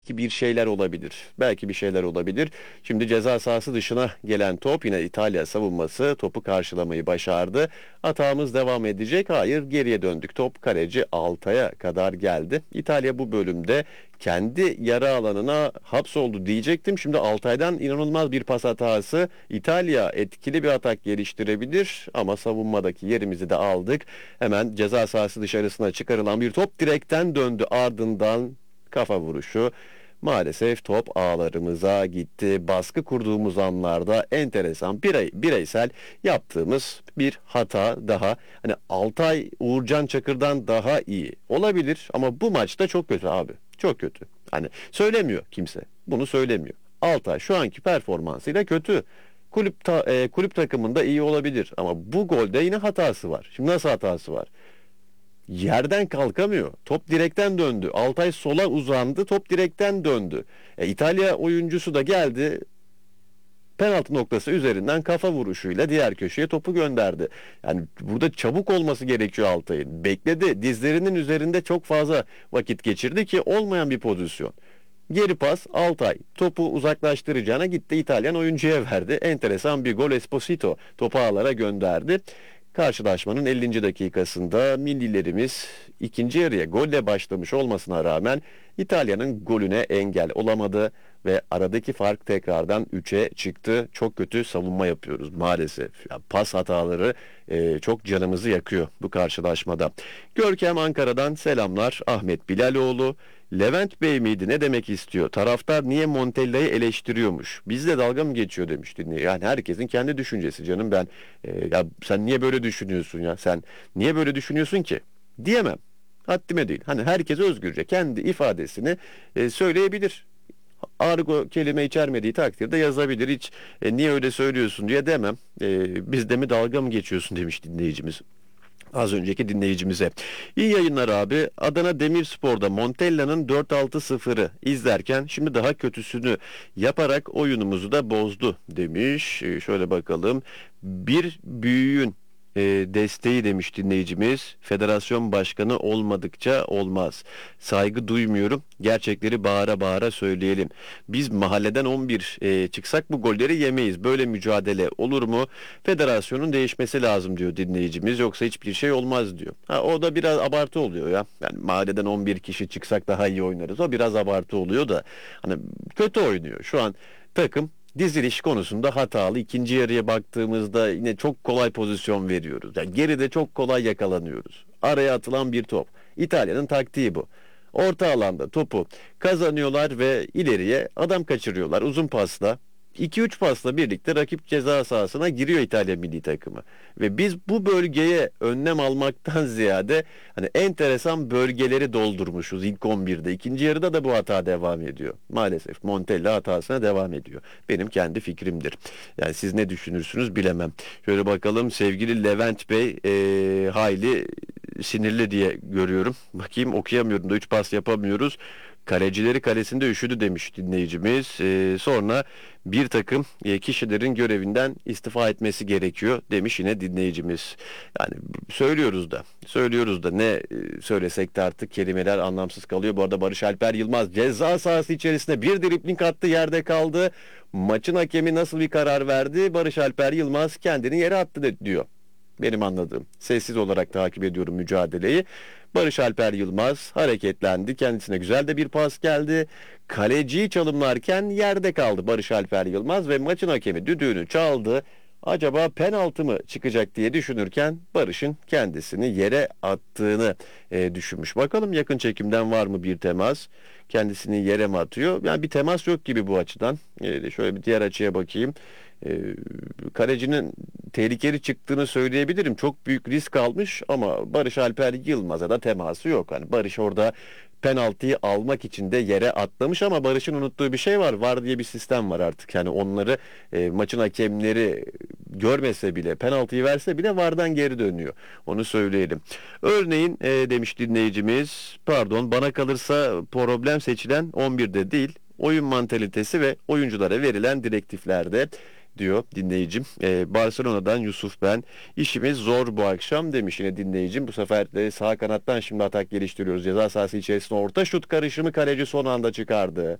Ki bir şeyler olabilir. Belki bir şeyler olabilir. Şimdi ceza sahası dışına gelen top, yine İtalya savunması topu karşılamayı başardı. Hatamız devam edecek. Hayır, geriye döndük. Top kaleci Altay'a kadar geldi. İtalya bu bölümde kendi yarı alanına hapsoldu diyecektim. Şimdi Altay'dan inanılmaz bir pas hatası. İtalya etkili bir atak geliştirebilir ama savunmadaki yerimizi de aldık. Hemen ceza sahası dışarısına çıkarılan bir top direkten döndü. Ardından kafa vuruşu. Maalesef top ağlarımıza gitti. Baskı kurduğumuz anlarda enteresan bireysel yaptığımız bir hata daha. Hani Altay Uğurcan Çakır'dan daha iyi olabilir ama bu maçta çok kötü abi. Çok kötü. Hani söylemiyor kimse. Bunu söylemiyor. Altay şu anki performansıyla kötü. Kulüp takımında iyi olabilir ama bu golde yine hatası var. Şimdi nasıl hatası var? Yerden kalkamıyor. Top direkten döndü. Altay sola uzandı. Top direkten döndü. İtalya oyuncusu da geldi. Penaltı noktası üzerinden kafa vuruşuyla diğer köşeye topu gönderdi. Yani burada çabuk olması gerekiyor Altay'ın. Bekledi. Dizlerinin üzerinde çok fazla vakit geçirdi ki olmayan bir pozisyon. Geri pas Altay. Topu uzaklaştıracağına gitti İtalyan oyuncuya verdi. Enteresan bir gol. Esposito topu ağlara gönderdi. Karşılaşmanın 50. dakikasında millilerimiz ikinci yarıya golle başlamış olmasına rağmen İtalya'nın golüne engel olamadı ve aradaki fark tekrardan 3'e çıktı. Çok kötü savunma yapıyoruz maalesef. Ya, pas hataları çok canımızı yakıyor bu karşılaşmada. Görkem Ankara'dan selamlar. Ahmet Bilaloğlu. Levent Bey miydi? Ne demek istiyor? Taraftar niye Montella'yı eleştiriyormuş? Bizle dalga mı geçiyor demiş dinleyici. Yani herkesin kendi düşüncesi canım ben. Ya sen niye böyle düşünüyorsun ya? Sen niye böyle düşünüyorsun ki? Diyemem. Haddime değil. Hani herkes özgürce kendi ifadesini söyleyebilir. Argo kelime içermediği takdirde yazabilir. Hiç niye öyle söylüyorsun diye demem. Bizde mi dalga mı geçiyorsun demiş dinleyicimiz. Az önceki dinleyicimize. İyi yayınlar abi. Adana Demirspor'da Montella'nın 4-6-0'ı izlerken şimdi daha kötüsünü yaparak oyunumuzu da bozdu demiş. Şöyle bakalım. Bir büyüğün desteği demiş dinleyicimiz. Federasyon başkanı olmadıkça olmaz. Saygı duymuyorum. Gerçekleri bağıra bağıra söyleyelim. Biz mahalleden 11 çıksak bu golleri yemeyiz. Böyle mücadele olur mu? Federasyonun değişmesi lazım diyor dinleyicimiz. Yoksa hiçbir şey olmaz diyor. Ha, o da biraz abartı oluyor ya. Yani mahalleden 11 kişi çıksak daha iyi oynarız. O biraz abartı oluyor da. Hani kötü oynuyor. Şu an takım diziliş konusunda hatalı. İkinci yarıya baktığımızda yine çok kolay pozisyon veriyoruz. Yani geride çok kolay yakalanıyoruz. Araya atılan bir top. İtalya'nın taktiği bu. Orta alanda topu kazanıyorlar ve ileriye adam kaçırıyorlar uzun pasla. 2-3 pasla birlikte rakip ceza sahasına giriyor İtalya milli takımı. Ve biz bu bölgeye önlem almaktan ziyade hani enteresan bölgeleri doldurmuşuz ilk 11'de. İkinci yarıda da bu hata devam ediyor. Maalesef Montella hatasına devam ediyor. Benim kendi fikrimdir. Yani siz ne düşünürsünüz bilemem. Şöyle bakalım sevgili Levent Bey hayli sinirli diye görüyorum. Bakayım okuyamıyorum da 3 pas yapamıyoruz. Kalecileri kalesinde üşüdü demiş dinleyicimiz. Sonra bir takım kişilerin görevinden istifa etmesi gerekiyor demiş yine dinleyicimiz. Yani söylüyoruz da ne söylesek de artık kelimeler anlamsız kalıyor. Bu arada Barış Alper Yılmaz ceza sahası içerisinde bir dribling attı, yerde kaldı. Maçın hakemi nasıl bir karar verdi? Barış Alper Yılmaz kendini yere attı diyor. Benim anladığım. Sessiz olarak takip ediyorum mücadeleyi. Barış Alper Yılmaz hareketlendi. Kendisine güzel de bir pas geldi. Kaleciyi çalımlarken yerde kaldı Barış Alper Yılmaz ve maçın hakemi düdüğünü çaldı. Acaba penaltı mı çıkacak diye düşünürken Barış'ın kendisini yere attığını düşünmüş. Bakalım yakın çekimden var mı bir temas? Kendisini yere mi atıyor? Yani bir temas yok gibi bu açıdan. Şöyle bir diğer açıya bakayım. Kalecinin tehlikeli çıktığını söyleyebilirim. Çok büyük risk almış ama Barış Alper Yılmaz'a da teması yok. Hani Barış orada penaltıyı almak için de yere atlamış ama Barış'ın unuttuğu bir şey var. VAR diye bir sistem var artık. Yani onları maçın hakemleri görmese bile, penaltıyı verse bile VAR'dan geri dönüyor. Onu söyleyelim. Örneğin demiş dinleyicimiz, pardon bana kalırsa problem seçilen 11'de değil, oyun mantalitesi ve oyunculara verilen direktiflerde. diyor dinleyicim. Barcelona'dan Yusuf ben. İşimiz zor bu akşam demiş yine dinleyicim. Bu sefer de sağ kanattan şimdi atak geliştiriyoruz. Ceza sahası içerisinde orta şut karışımı kaleci son anda çıkardı.